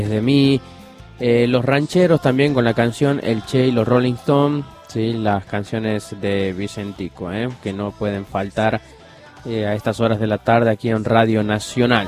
de mí, los rancheros también con la canción El Che y los Rolling Stones, sí, las canciones de Vicentico, que no pueden faltar a estas horas de la tarde aquí en Radio Nacional.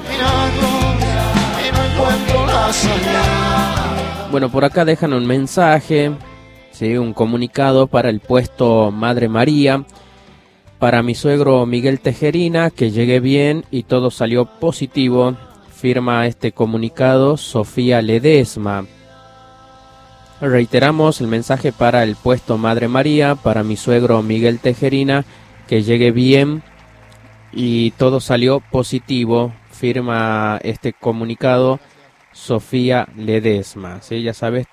Bueno, por acá dejan un mensaje, sí, un comunicado para el puesto Madre María, para mi suegro Miguel Tejerina, que llegue bien y todo salió positivo. Firma este comunicado Sofía Ledesma. Reiteramos el mensaje para el puesto Madre María, para mi suegro Miguel Tejerina, que llegue bien y todo salió positivo. Firma este comunicado Sofía Ledesma. ¿Sí? Ya sabes,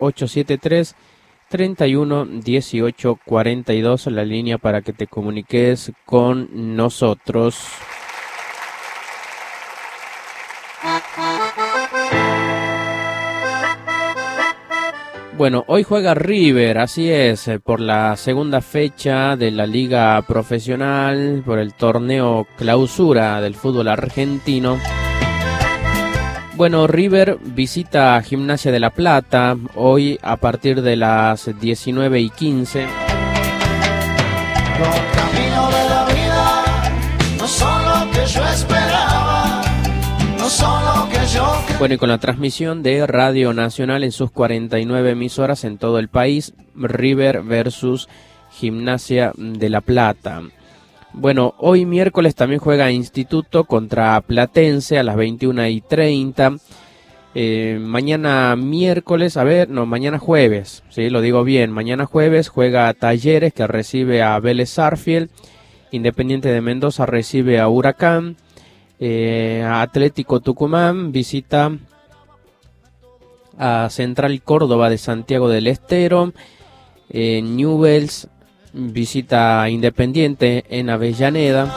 3873-311842, la línea para que te comuniques con nosotros. Bueno, hoy juega River, así es, por la segunda fecha de la Liga Profesional, por el torneo Clausura del fútbol argentino. Bueno, River visita Gimnasia de La Plata, hoy a partir de las 19:15. Los caminos de la vida no son lo que yo esperaba, no son lo que yo creía. Bueno, y con la transmisión de Radio Nacional en sus 49 emisoras en todo el país, River versus Gimnasia de La Plata. Bueno, hoy miércoles también juega Instituto contra Platense a las 21:30. Mañana miércoles, mañana jueves, sí, lo digo bien, mañana jueves juega Talleres, que recibe a Vélez Sarsfield. Independiente de Mendoza recibe a Huracán. Atlético Tucumán visita a Central Córdoba de Santiago del Estero. Newell's visita a Independiente en Avellaneda.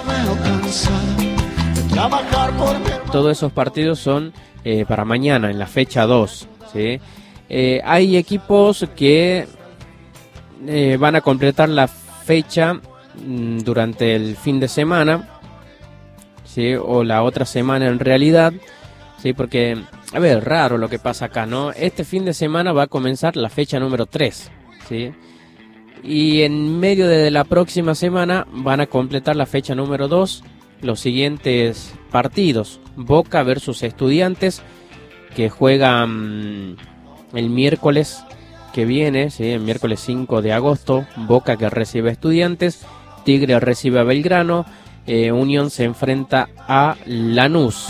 Todos esos partidos son para mañana, en la fecha 2. ¿sí? Hay equipos que van a completar la fecha durante el fin de semana, ¿sí? O la otra semana en realidad, ¿sí? Porque, raro lo que pasa acá, ¿no? Este fin de semana va a comenzar la fecha número 3, ¿sí? Y en medio de la próxima semana van a completar la fecha número 2 los siguientes partidos. Boca versus Estudiantes, que juegan el miércoles que viene, ¿sí? El miércoles 5 de agosto. Boca que recibe a Estudiantes, Tigre recibe a Belgrano, Unión se enfrenta a Lanús.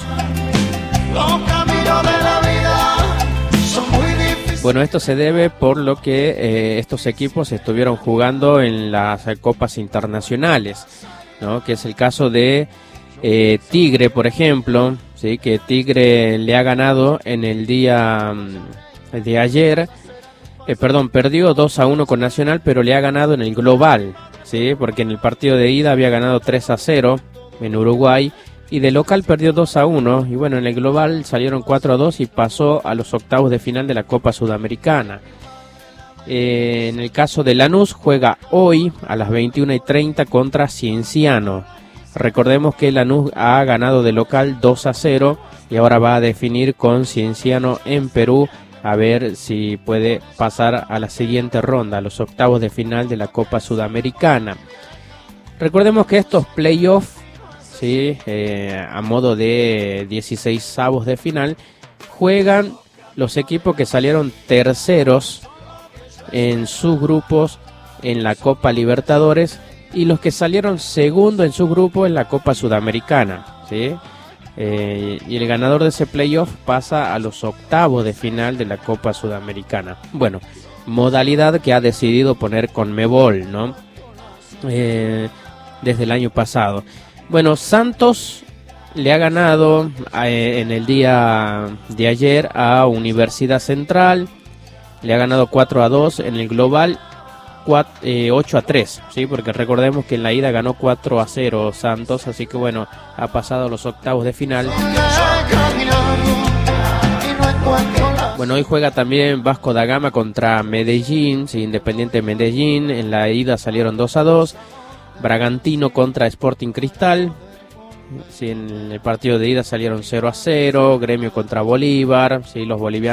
Bueno, esto se debe por lo que estos equipos estuvieron jugando en las copas internacionales, ¿no? Que es el caso de Tigre, por ejemplo, ¿sí? Que Tigre le ha ganado en el día de ayer, perdió 2-1 con Nacional, pero le ha ganado en el global, ¿sí? Porque en el partido de ida había ganado 3-0 en Uruguay, y de local perdió 2-1, y bueno, en el global salieron 4-2 y pasó a los octavos de final de la Copa Sudamericana. En el caso de Lanús, juega hoy a las 21:30 contra Cienciano. Recordemos que Lanús ha ganado de local 2-0 y ahora va a definir con Cienciano en Perú, a ver si puede pasar a la siguiente ronda, a los octavos de final de la Copa Sudamericana. Recordemos que estos playoffs, ¿sí? A modo de 16avos de final, juegan los equipos que salieron terceros en sus grupos en la Copa Libertadores y los que salieron segundo en su grupo en la Copa Sudamericana, ¿sí? Y el ganador de ese playoff pasa a los octavos de final de la Copa Sudamericana. Bueno, modalidad que ha decidido poner Conmebol, ¿no? Desde el año pasado. Bueno, Santos le ha ganado en el día de ayer a Universidad Central, le ha ganado 4-2 en el global, 8-3, ¿sí? Porque recordemos que en la ida ganó 4-0 Santos, así que bueno, ha pasado a los octavos de final. Bueno, hoy juega también Vasco da Gama contra Medellín, ¿sí? Independiente Medellín, en la ida salieron 2-2. Bragantino contra Sporting Cristal, Sí, en el partido de ida salieron 0-0, Gremio contra Bolívar, sí, los bolivianos